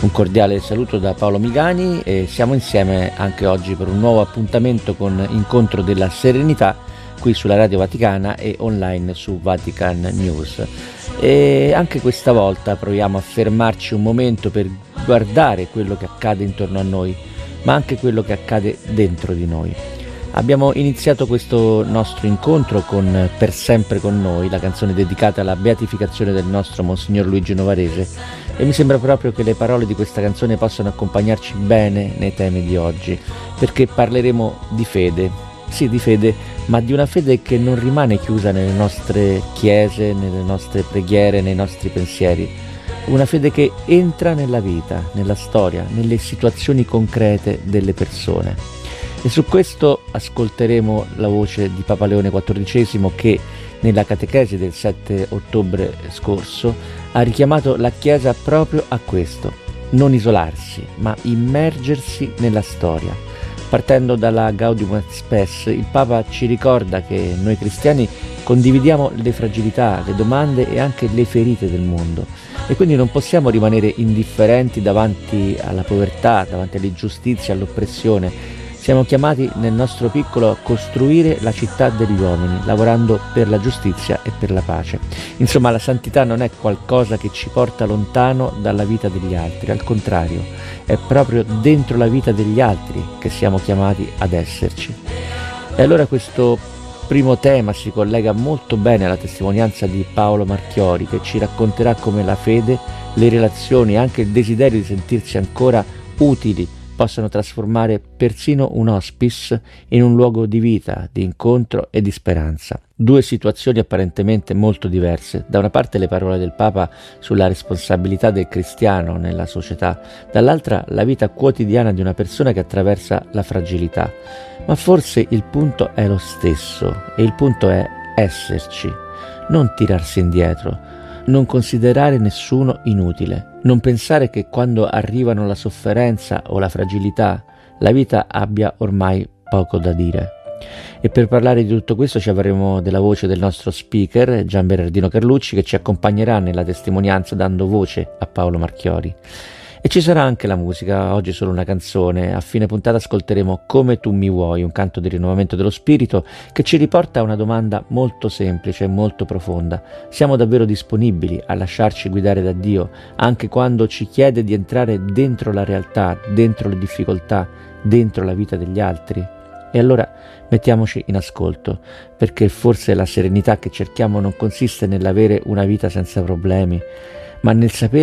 Un cordiale saluto da Paolo Migani e siamo insieme anche oggi per un nuovo appuntamento con Incontro della Serenità qui sulla Radio Vaticana e online su Vatican News. E anche questa volta proviamo a fermarci un momento per guardare quello che accade intorno a noi, ma anche quello che accade dentro di noi. Abbiamo iniziato questo nostro incontro con Per sempre con noi, la canzone dedicata alla beatificazione del nostro Monsignor Luigi Novarese, e mi sembra proprio che le parole di questa canzone possano accompagnarci bene nei temi di oggi, perché parleremo di fede, sì di fede, ma di una fede che non rimane chiusa nelle nostre chiese, nelle nostre preghiere, nei nostri pensieri, una fede che entra nella vita, nella storia, nelle situazioni concrete delle persone. E su questo ascolteremo la voce di Papa Leone XIV che nella catechesi del 7 ottobre scorso ha richiamato la Chiesa proprio a questo: non isolarsi, ma immergersi nella storia. Partendo dalla Gaudium et Spes, il Papa ci ricorda che noi cristiani condividiamo le fragilità, le domande e anche le ferite del mondo, e quindi non possiamo rimanere indifferenti davanti alla povertà, davanti all'ingiustizia, all'oppressione. Siamo chiamati nel nostro piccolo a costruire la città degli uomini, lavorando per la giustizia e per la pace. Insomma, la santità non è qualcosa che ci porta lontano dalla vita degli altri, al contrario, è proprio dentro la vita degli altri che siamo chiamati ad esserci. E allora questo primo tema si collega molto bene alla testimonianza di Paolo Marchiori, che ci racconterà come la fede, le relazioni e anche il desiderio di sentirsi ancora utili possano trasformare persino un hospice in un luogo di vita, di incontro e di speranza. Due situazioni apparentemente molto diverse. Da una parte le parole del Papa sulla responsabilità del cristiano nella società, dall'altra la vita quotidiana di una persona che attraversa la fragilità. Ma forse il punto è lo stesso, e il punto è esserci, non tirarsi indietro, non considerare nessuno inutile, non pensare che quando arrivano la sofferenza o la fragilità la vita abbia ormai poco da dire. E per parlare di tutto questo ci avremo della voce del nostro speaker Gian Bernardino Carlucci, che ci accompagnerà nella testimonianza dando voce a Paolo Marchiori. E ci sarà anche la musica, oggi solo una canzone. A fine puntata ascolteremo Come tu mi vuoi, un canto di rinnovamento dello spirito che ci riporta a una domanda molto semplice e molto profonda. Siamo davvero disponibili a lasciarci guidare da Dio anche quando ci chiede di entrare dentro la realtà, dentro le difficoltà, dentro la vita degli altri? E allora mettiamoci in ascolto, perché forse la serenità che cerchiamo non consiste nell'avere una vita senza problemi, ma nel sapere